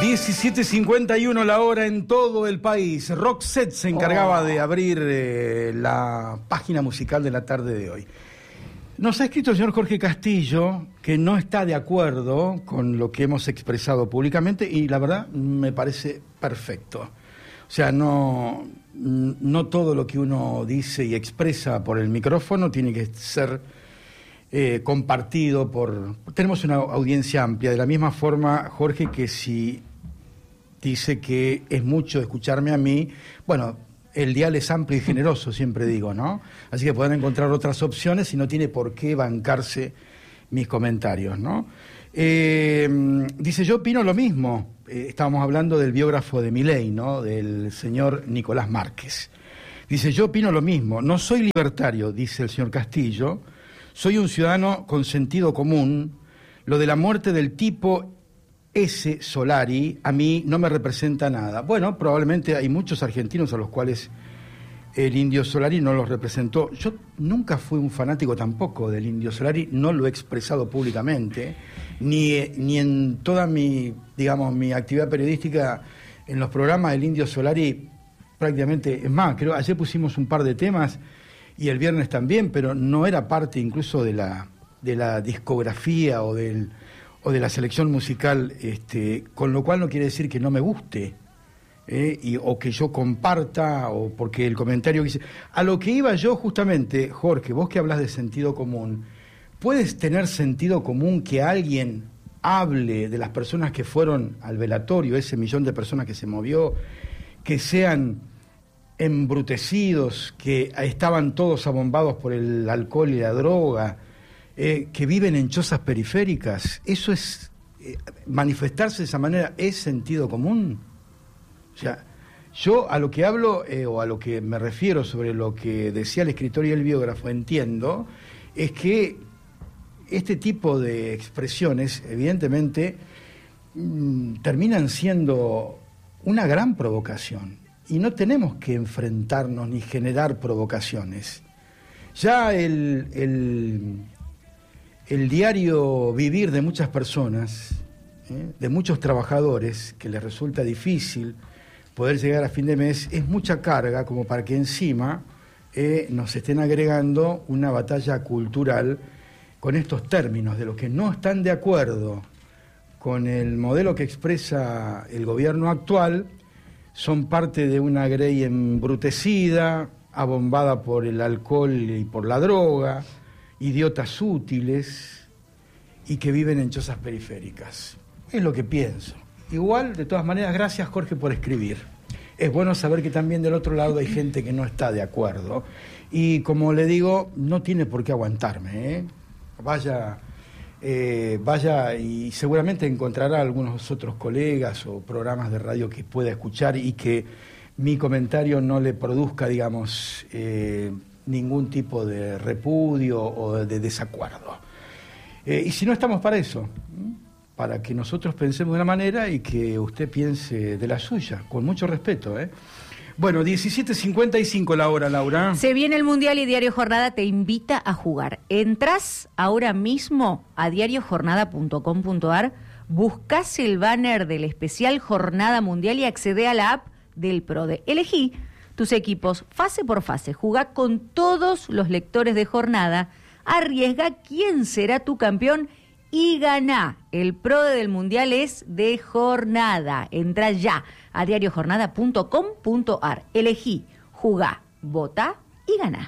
17:51 la hora en todo el país. Roxette se encargaba de abrir la página musical de la tarde de hoy. Nos ha escrito el señor Jorge Castillo que no está de acuerdo con lo que hemos expresado públicamente y la verdad me parece perfecto. O sea, no todo lo que uno dice y expresa por el micrófono tiene que ser compartido por... Tenemos una audiencia amplia, de la misma forma, Jorge, que si dice que es mucho escucharme a mí, bueno, el dial es amplio y generoso, siempre digo, ¿no? Así que pueden encontrar otras opciones y no tiene por qué bancarse mis comentarios, ¿no? Dice, yo opino lo mismo. Estábamos hablando del biógrafo de Milei, ¿no? Del señor Nicolás Márquez. Dice, yo opino lo mismo. No soy libertario, dice el señor Castillo. Soy un ciudadano con sentido común. Lo de la muerte del tipo S. Solari a mí no me representa nada. Bueno, probablemente hay muchos argentinos a los cuales el Indio Solari no los representó. Yo nunca fui un fanático tampoco del Indio Solari, no lo he expresado públicamente, ni en toda mi actividad periodística en los programas del Indio Solari prácticamente. Es más, creo ayer pusimos un par de temas y el viernes también, pero no era parte incluso de la discografía o de la selección musical, con lo cual no quiere decir que no me guste, o que yo comparta, o porque el comentario que hice... A lo que iba yo justamente, Jorge, vos que hablas de sentido común, ¿puedes tener sentido común que alguien hable de las personas que fueron al velatorio, ese millón de personas que se movió, que sean embrutecidos, que estaban todos abombados por el alcohol y la droga, que viven en chozas periféricas? ¿Eso es manifestarse de esa manera? ¿Es sentido común? O sea, yo a lo que hablo, o a lo que me refiero sobre lo que decía el escritor y el biógrafo, entiendo, es que este tipo de expresiones, evidentemente, terminan siendo una gran provocación. Y no tenemos que enfrentarnos ni generar provocaciones. Ya el diario vivir de muchas personas, de muchos trabajadores, que les resulta difícil poder llegar a fin de mes, es mucha carga como para que encima nos estén agregando una batalla cultural con estos términos de los que no están de acuerdo con el modelo que expresa el gobierno actual. Son parte de una grey embrutecida, abombada por el alcohol y por la droga, idiotas útiles y que viven en chozas periféricas. Es lo que pienso. Igual, de todas maneras, gracias, Jorge, por escribir. Es bueno saber que también del otro lado hay gente que no está de acuerdo. Y como le digo, no tiene por qué aguantarme, ¿eh? Vaya y seguramente encontrará algunos otros colegas o programas de radio que pueda escuchar y que mi comentario no le produzca, digamos, ningún tipo de repudio o de desacuerdo. Y si no, estamos para eso, para que nosotros pensemos de una manera y que usted piense de la suya, con mucho respeto, ¿eh? Bueno, 17:55 la hora, Laura. Se viene el Mundial y Diario Jornada te invita a jugar. Entrás ahora mismo a diariojornada.com.ar, buscás el banner del especial Jornada Mundial y accede a la app del PRODE. Elegí tus equipos fase por fase, jugá con todos los lectores de Jornada, arriesga quién será tu campeón y ganá. El PRODE del Mundial es de Jornada. Entrá ya a diariojornada.com.ar. Elegí, jugá, votá y ganá.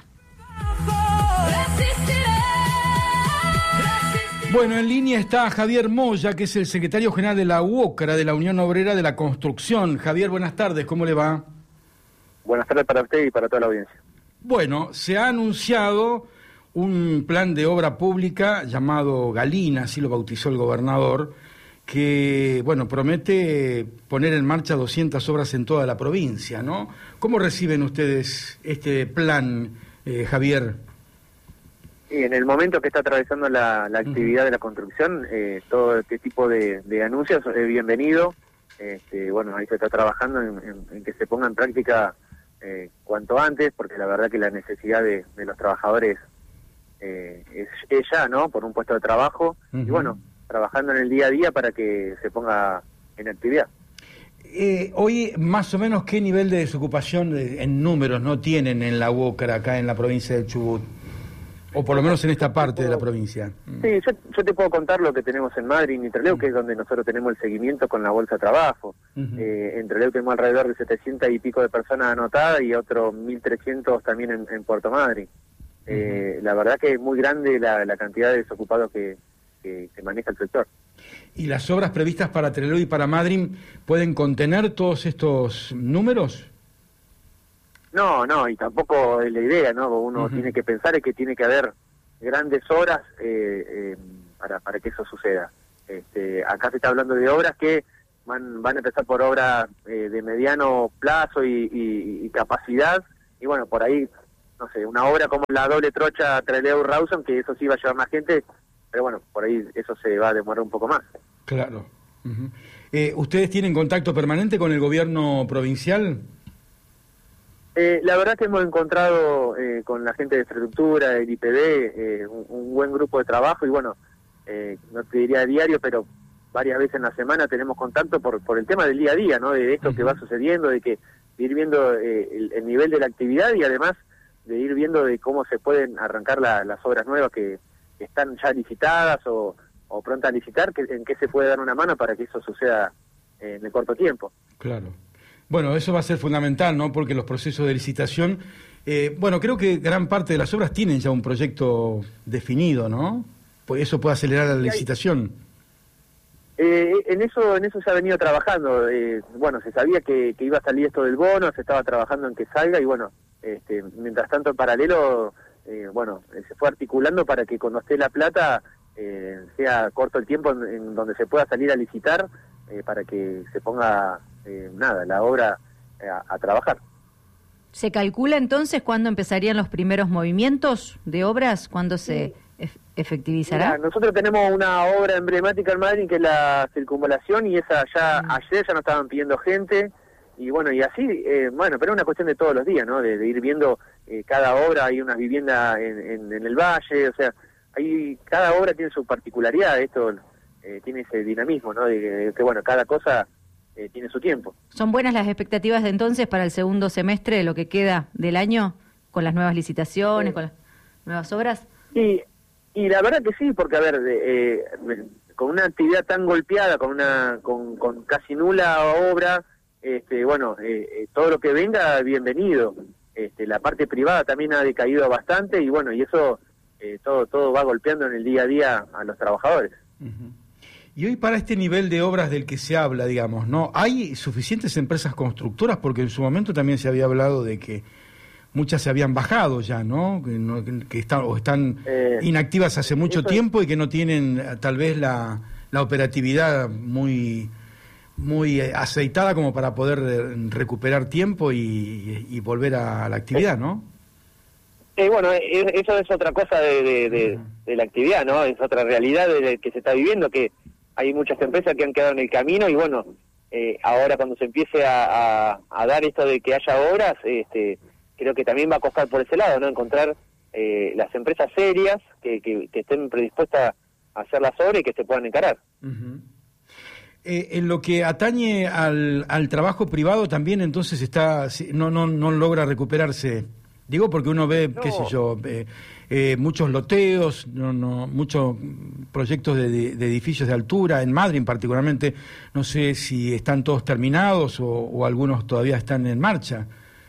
Bueno, en línea está Javier Moya, que es el secretario general de la UOCRA, de la Unión Obrera de la Construcción. Javier, buenas tardes, ¿cómo le va? Buenas tardes para usted y para toda la audiencia. Bueno, se ha anunciado un plan de obra pública llamado Galina, así lo bautizó el gobernador, que, bueno, promete poner en marcha 200 obras en toda la provincia, ¿no? ¿Cómo reciben ustedes este plan, Javier? Y en el momento que está atravesando la actividad de la construcción, todo este tipo de anuncios es bienvenido. Bueno, ahí se está trabajando en que se ponga en práctica cuanto antes, porque la verdad que la necesidad de los trabajadores es ya, ¿no? Por un puesto de trabajo, y bueno, trabajando en el día a día para que se ponga en actividad. Hoy, más o menos, ¿qué nivel de desocupación en números no tienen en la UOCRA, acá en la provincia de Chubut? O por lo menos en esta parte de la provincia. Sí, yo te puedo contar lo que tenemos en Madrid y Trelew, que es donde nosotros tenemos el seguimiento con la Bolsa de Trabajo. En Trelew tenemos alrededor de 700 y pico de personas anotadas y otros 1.300 también en Puerto Madryn. La verdad que es muy grande la cantidad de desocupados que maneja el sector. ¿Y las obras previstas para Trelew y para Madryn pueden contener todos estos números? No, y tampoco es la idea, ¿no? Uno tiene que pensar que tiene que haber grandes obras para que eso suceda. Acá se está hablando de obras que van a empezar por obras de mediano plazo y capacidad, y bueno, por ahí, no sé, una obra como la doble trocha Trelew-Rawson, que eso sí va a llevar más gente, pero bueno, por ahí eso se va a demorar un poco más. Claro. ¿Ustedes tienen contacto permanente con el gobierno provincial? La verdad que hemos encontrado con la gente de infraestructura, del IPB, un buen grupo de trabajo y bueno, no te diría a diario, pero varias veces en la semana tenemos contacto por el tema del día a día, ¿no? De esto que va sucediendo, de ir viendo el nivel de la actividad y además de ir viendo de cómo se pueden arrancar las obras nuevas que están ya licitadas o prontas a licitar, en qué se puede dar una mano para que eso suceda en el corto tiempo. Claro. Bueno, eso va a ser fundamental, ¿no? Porque los procesos de licitación, bueno, creo que gran parte de las obras tienen ya un proyecto definido, ¿no? Pues eso puede acelerar la licitación. En eso se ha venido trabajando. Bueno, se sabía que iba a salir esto del bono, se estaba trabajando en que salga y bueno, mientras tanto en paralelo, se fue articulando para que cuando esté la plata sea corto el tiempo en donde se pueda salir a licitar para que se ponga la obra a trabajar. ¿Se calcula entonces cuándo empezarían los primeros movimientos de obras? ¿Cuándo se efectivizará? Mira, nosotros tenemos una obra emblemática en Madrid que es la circunvalación y esa ya ayer ya nos estaban pidiendo gente y bueno, y así, pero es una cuestión de todos los días, ¿no? De ir viendo cada obra, hay unas viviendas en el valle, o sea, cada obra tiene su particularidad, esto tiene ese dinamismo, ¿no? De que bueno, cada cosa tiene su tiempo. ¿Son buenas las expectativas de entonces para el segundo semestre de lo que queda del año, con las nuevas licitaciones, con las nuevas obras? Y la verdad que sí, porque a ver, con una actividad tan golpeada, con casi nula obra, todo lo que venga, bienvenido. La parte privada también ha decaído bastante y bueno, y eso todo va golpeando en el día a día a los trabajadores. Y hoy para este nivel de obras del que se habla, digamos, ¿no? ¿Hay suficientes empresas constructoras? Porque en su momento también se había hablado de que muchas se habían bajado ya, ¿no? Que están inactivas hace mucho tiempo y que no tienen tal vez la operatividad muy aceitada como para poder recuperar tiempo y volver a la actividad, ¿no? Bueno, eso es otra cosa de la actividad, ¿no? Es otra realidad que se está viviendo, que hay muchas empresas que han quedado en el camino y bueno, ahora cuando se empiece a dar esto de que haya obras, creo que también va a costar por ese lado, ¿no? Encontrar las empresas serias que estén predispuestas a hacer las obras y que se puedan encarar. En lo que atañe al trabajo privado también entonces no logra recuperarse. Digo porque uno ve, qué sé yo, muchos loteos, muchos proyectos de edificios de altura, en Madrid particularmente, no sé si están todos terminados o algunos todavía están en marcha.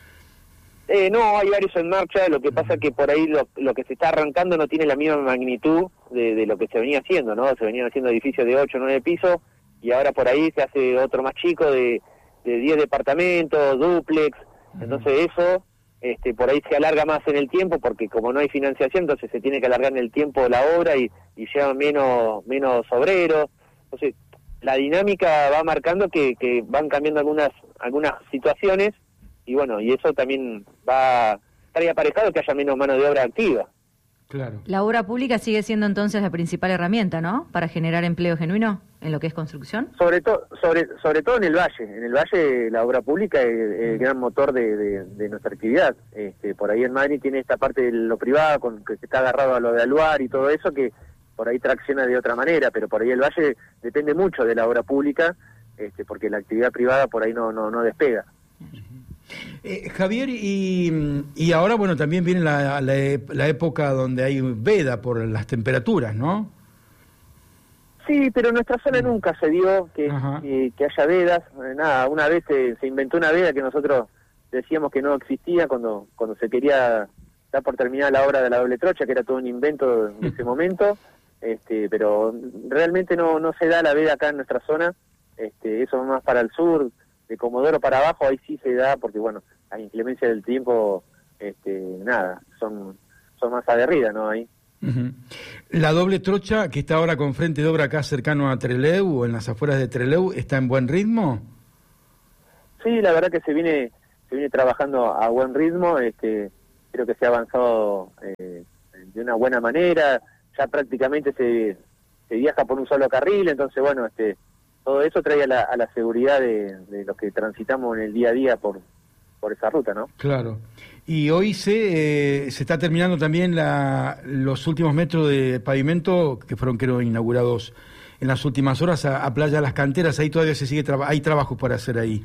No, hay varios en marcha, lo que pasa es que por ahí lo que se está arrancando no tiene la misma magnitud de lo que se venía haciendo, ¿no? Se venían haciendo edificios de 8 o 9 pisos y ahora por ahí se hace otro más chico de 10 departamentos, dúplex, entonces eso... por ahí se alarga más en el tiempo porque como no hay financiación entonces se tiene que alargar en el tiempo la obra y llevan menos obreros, entonces la dinámica va marcando que van cambiando algunas situaciones y bueno, y eso también va a estar aparejado que haya menos mano de obra activa. Claro. La obra pública sigue siendo entonces la principal herramienta, ¿no? Para generar empleo genuino en lo que es construcción. Sobre todo en el Valle. En el Valle la obra pública es el gran motor de nuestra actividad. Por ahí en Madrid tiene esta parte de lo privado, que está agarrado a lo de Aluar y todo eso, que por ahí tracciona de otra manera, pero por ahí el Valle depende mucho de la obra pública porque la actividad privada por ahí no despega. Javier, y ahora, bueno, también viene la época donde hay veda por las temperaturas, ¿no? Sí, pero en nuestra zona nunca se dio que haya vedas. Nada, una vez se inventó una veda que nosotros decíamos que no existía cuando se quería dar por terminada la obra de la doble trocha, que era todo un invento de ese momento, pero realmente no se da la veda acá en nuestra zona. Eso más para el sur, de Comodoro para abajo, ahí sí se da, porque bueno, las inclemencias del tiempo, son más aguerridas, ¿no? Ahí. Uh-huh. La doble trocha que está ahora con frente de obra acá cercano a Trelew, o en las afueras de Trelew, ¿está en buen ritmo? Sí, la verdad que se viene trabajando a buen ritmo. Creo que se ha avanzado de una buena manera. Ya prácticamente se viaja por un solo carril, entonces bueno, todo eso trae a la seguridad de los que transitamos en el día a día por esa ruta, ¿no? Claro. Y hoy se está terminando también los últimos metros de pavimento que fueron, creo, inaugurados en las últimas horas a Playa Las Canteras. Ahí todavía se sigue hay trabajo por hacer ahí.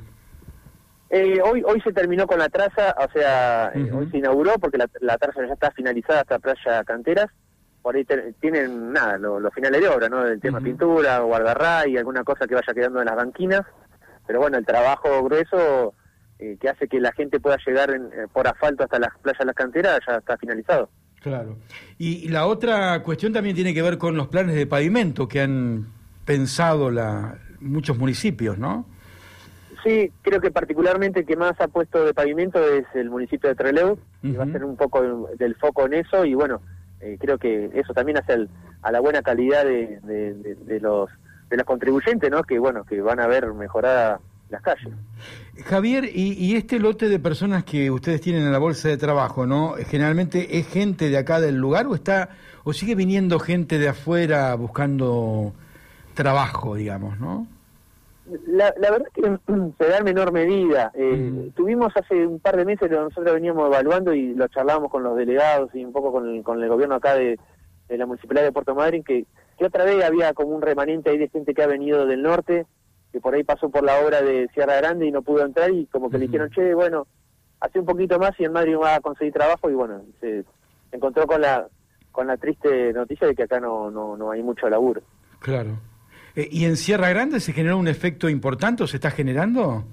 Hoy se terminó con la traza, o sea, hoy se inauguró porque la traza ya está finalizada hasta Playa Canteras. Por ahí tienen los finales de obra, ¿no? El tema pintura, guardarray y alguna cosa que vaya quedando en las banquinas. Pero bueno, el trabajo grueso que hace que la gente pueda llegar por asfalto hasta las playas Las Canteras ya está finalizado. Claro. Y la otra cuestión también tiene que ver con los planes de pavimento que han pensado muchos municipios, ¿no? Sí, creo que particularmente el que más ha puesto de pavimento es el municipio de Trelew, que va a ser un poco del foco en eso, y bueno, creo que eso también hace a la buena calidad de los contribuyentes, ¿no? Que bueno, que van a ver mejoradas las calles. Javier, y este lote de personas que ustedes tienen en la bolsa de trabajo, ¿no? ¿Generalmente es gente de acá del lugar o sigue viniendo gente de afuera buscando trabajo, digamos, ¿no? La verdad es que se da en menor medida. Tuvimos hace un par de meses que nosotros veníamos evaluando y lo charlábamos con los delegados y un poco con el gobierno acá de la Municipalidad de Puerto Madryn, que otra vez había como un remanente ahí de gente que ha venido del norte, que por ahí pasó por la obra de Sierra Grande y no pudo entrar, y como que le dijeron, che, bueno, hace un poquito más y en Madrid va a conseguir trabajo, y bueno, se encontró con la triste noticia de que acá no hay mucho laburo. Claro. ¿Y en Sierra Grande se generó un efecto importante o se está generando?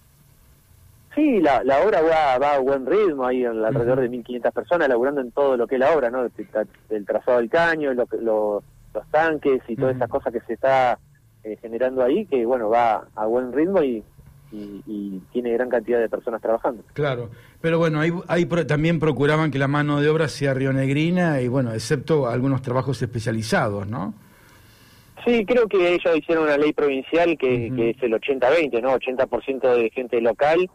Sí, la obra va a buen ritmo, hay alrededor de 1.500 personas laburando en todo lo que es la obra, ¿no? El trazado del caño, los tanques y todas esas cosas que se está generando ahí, que bueno, va a buen ritmo y tiene gran cantidad de personas trabajando. Claro, pero bueno, ahí también procuraban que la mano de obra sea rionegrina y bueno, excepto algunos trabajos especializados, ¿no? Sí, creo que ellos hicieron una ley provincial que es el 80-20, ¿no? 80% de gente local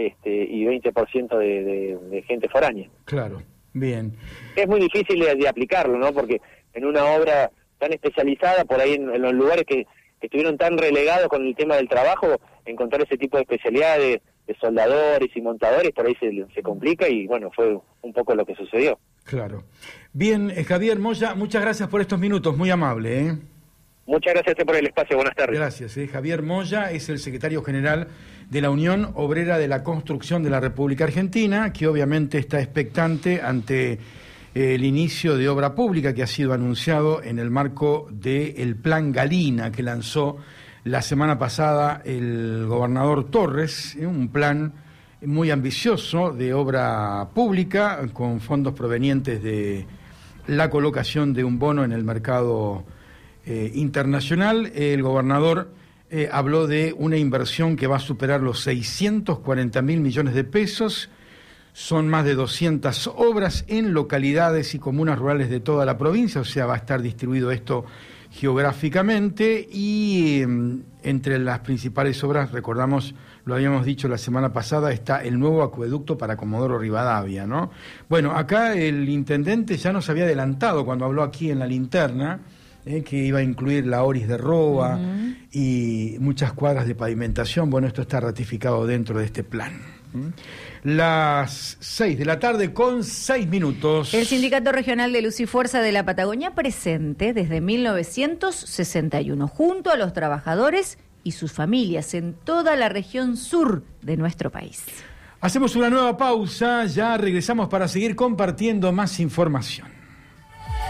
y 20% de gente foránea. Claro, bien. Es muy difícil de aplicarlo, ¿no? Porque en una obra tan especializada, por ahí en los lugares que estuvieron tan relegados con el tema del trabajo, encontrar ese tipo de especialidades de soldadores y montadores, por ahí se complica y bueno, fue un poco lo que sucedió. Claro. Bien, Javier Moya, muchas gracias por estos minutos, muy amable, ¿eh? Muchas gracias por el espacio, buenas tardes. Gracias. Javier Moya es el secretario general de la Unión Obrera de la Construcción de la República Argentina, que obviamente está expectante ante el inicio de obra pública que ha sido anunciado en el marco del Plan Galina que lanzó la semana pasada el gobernador Torres, un plan muy ambicioso de obra pública con fondos provenientes de la colocación de un bono en el mercado internacional. El gobernador habló de una inversión que va a superar los 640.000 millones de pesos. Son más de 200 obras en localidades y comunas rurales de toda la provincia, o sea, va a estar distribuido esto geográficamente y entre las principales obras, recordamos, lo habíamos dicho la semana pasada, está el nuevo acueducto para Comodoro Rivadavia, ¿no? Bueno, acá el intendente ya nos había adelantado cuando habló aquí en la linterna, que iba a incluir la Oris de Roa y muchas cuadras de pavimentación. Bueno, esto está ratificado dentro de este plan. Las 6 de la tarde con 6 minutos. El Sindicato Regional de Luz y Fuerza de la Patagonia presente desde 1961, junto a los trabajadores y sus familias en toda la región sur de nuestro país. Hacemos una nueva pausa, ya regresamos para seguir compartiendo más información.